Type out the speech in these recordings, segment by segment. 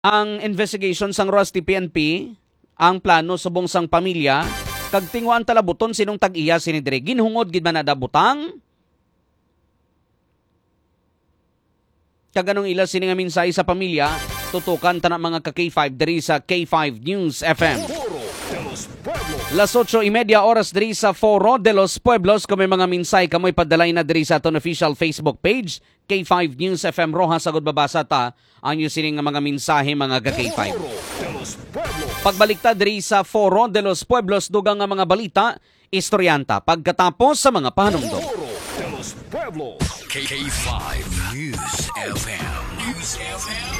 Ang investigation sang Rosti PNP, ang plano subong sang pamilya, kag tinguan talabuton sinong tag-iya sinidre. Ginhungod gid man na butang. Kaganong ila sini nga minsay sa pamilya, tutukan tanang mga ka K5 diri sa K5 News FM. Las 8:30 oras diri sa Foro de los Pueblos. Kung may mga minsay kamoy padalay na diri sa aton official Facebook page, K5 News FM Roja. Sagod babasa ta ang yung sining nga mga mensahe mga ka K5. Pagbalik ta diri sa Foro de los Pueblos, dugang nga mga balita, istoryanta pagkatapos sa mga pahanumdom. K5 News FM. News FM.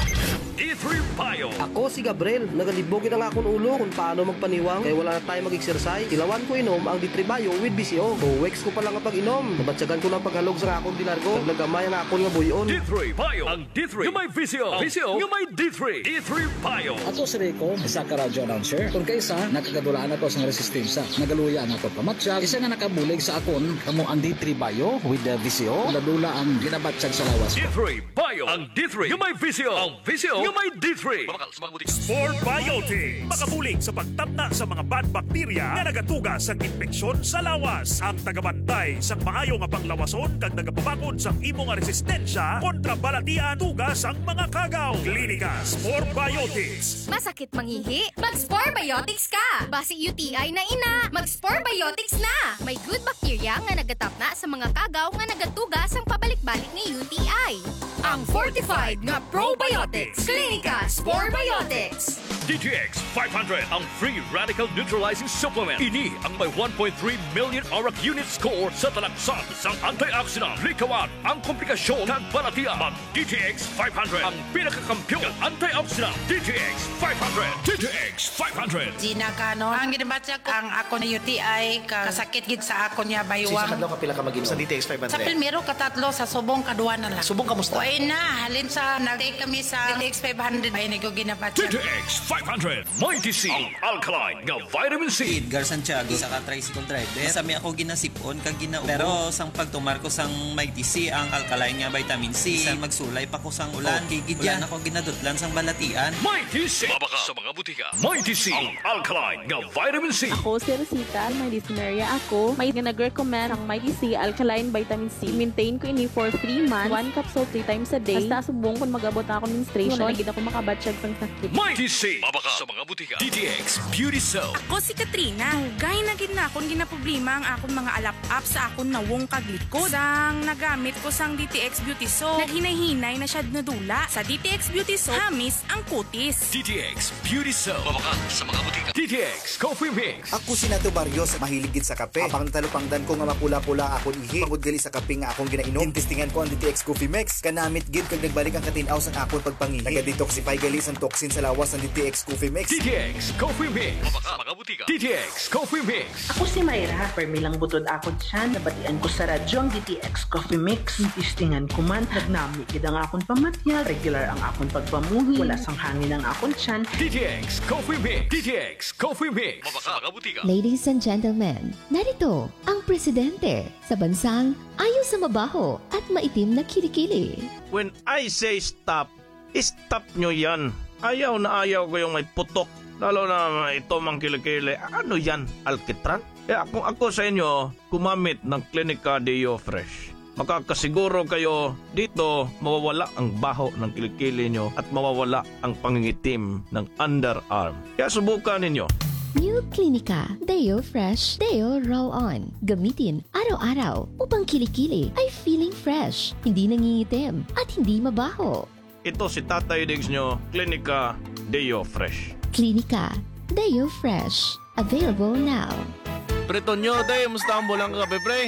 E3 Bio. Ako si Gabriel, nagalibogin ang akong ulo kung paano magpaniwang kaya wala na tayo mag-exercise. Ilawan ko inom ang D3 Bio with BCO. Weeks ko pa lang ang pag-inom. Nabatsagan ko ng paghalog sa akong dilargo. Naglagamay ang akong nga buyon. D3 Bio. Ang D3 yung may VCO. VCO yung may D3. D3 Bio. Ato si Rico, isa ka radyo announcer. Kung kaysa, nakagadulaan ako sa resistensya. Nagaluya na ako pamatsyag. Isa nga nakabulig sa akon, kamo ang D3 Bio with the VCO. Ladula ang ginabatsyag sa lawas. D3 Bio. Ang D3 yung may VCO. Ang VCO yung may D3. Sport Biotics. Makabulig sa pagtabna sa mga bad bakterya na nagatuga sa infeksyon sa lawas. Ang tagabantay sa maayo nga panglawason kag nagapabakod sa imo nga resistensya kontra balatian tugas ang mga kagaw. Klinika Sport Biotics. Masakit mangihi? Mag-Spore Biotics ka! Basi UTI na ina, mag-Spore Biotics na! May good bacteria nga nagatapna sa mga kagaw nga nagatuga sang pabalik-balik ni UTI. Ang fortified nga probiotics. Klinika Spore Biotics. DGX 500 ang free radical neutralizing supplement. Ini ang may 1.3 million ORAC unit score sa talaksan sang antioxidant. Likawan ang komplikasyon ng balatian. Mag DGX 500 ang pinakakampiyon ng antioxidant. DGX 500. DGX 500. Gina Cano, ang ginabatsa ko ang ako na UTI kasakit gid sa ako niya baywang. Sa kadlaw ka pila ka mag-inom sa DTX 500. Sa pilmero katatlo sa subong kaduwa na lang. Subong kamusta? Oy na, halin sa nag-take kami sa DTX 500 ay nigo ginabatsa. DTX 500. Mighty C. Ang alkaline nga vitamin C. Edgar Santiago sa tricycle driver. Sami ako ginasipon kag ginaubo. Pero sang pagtumar ko sang Mighty C ang alkaline nga vitamin C. Sang magsulay pa ko sang ulan. Kigidyan ako ginadutlan sang balatian. Mighty C. Mabaka sa mga butika. Mighty C. Ang alkaline nga vitamin C. Ako si Rosita, may dyspnea ako. May nag-recommend ang Mighty C Alkaline Vitamin C. Maintain ko ini for 3 months. 1 capsule 3 times a day. Basta subong kung mag-abot ako ng menstruation. Nagid ako makabatsyag sang sakit. Mighty C. Mabaka sa mga butika. DTX Beauty Soap. Ako si Katrina. Gay na gid na akong ginaproblema ang akong mga alap-up sa akong nawong kaglikod. Sang nagamit ko sang DTX Beauty Soap, naghinay-hinay na siya nadula. Sa DTX Beauty Soap, hamis ang kutis. DTX Beauty Soap. Mabaka sa mga butika. DTX Coffee Mix. Ako si Nato Barrios, mahiligid sa kape. Apang natalupangdan ko nga mapula-pula akong ihi. Pagod gali sa kape nga akong ginainom. Tintistingan ko ang DTX Coffee Mix. Kanamit gid kag nagbalik ang katinaw sang akong pagpangihi. Naga-detoxify gali sang toxin sa lawas ng DTX Coffee Mix. DTX Coffee Mix. Mabaka sa mga butika. DTX Coffee Mix. Ako si Mayra, permilang butod akon siya, nabatian ko sa radyo ang DTX Coffee Mix. Tistingan ko man, nagnami gid ang akon pamatya, regular ang akon pagpamuhi, wala sang hangin ang akon tiyan. DTX Coffee Mix. DTX Coffee Mix. Mabaka sa mga butika. Ladies and gentlemen, narito ang presidente sa bansang ayaw sa mabaho at maitim na kilikili. When I say stop, stop nyo yan. Ayaw na ayaw ko yung may putok. Lalo na ito mang kilikili. Ano yan? Alkitran? Kaya kung ako sa inyo, gumamit ng Klinika Deo Fresh. Makakasiguro kayo dito mawawala ang baho ng kilikili nyo at mawawala ang pangingitim ng underarm. Kaya subukan ninyo. New Klinika Deo Fresh Deo Roll On. Gamitin araw-araw upang kilikili ay feeling fresh, hindi nangingitim at hindi mabaho. Ito si Tatay Diggs nyo, Klinika Deo Fresh. Klinika Deo Fresh. Available now. Preto nyo, day, musta ang bulang kape, pre?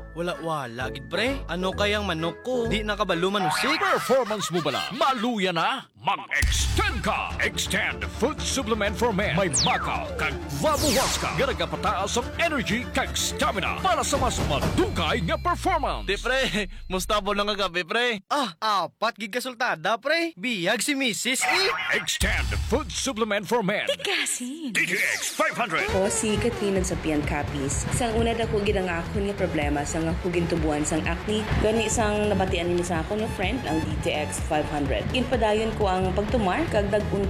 Wala, gid pre. Ano kayang manok ko? Di nakabalo manusik. Performance mo bala? Maluya na? Mag-extend ka! Extend Food Supplement for Men. May makaw kag vabuwas ka. Ganaga pataas ang energy kag stamina para sa mas madugay nga performance. Di pre, musta ang bulang kape, pre? Apat gid kasultada, pre. Biyag si Mrs. Extend Food Supplement for Men. Tigasin. DTX 500. Ako si Katrina sa Pian Capis. Sang una dako gid ang akon nga problema sang nga hugintubuan sang acne. Gani isang nabatian ni sa ako ng friend ang DTX 500. Inpadayon ko ang pagtumar kag dag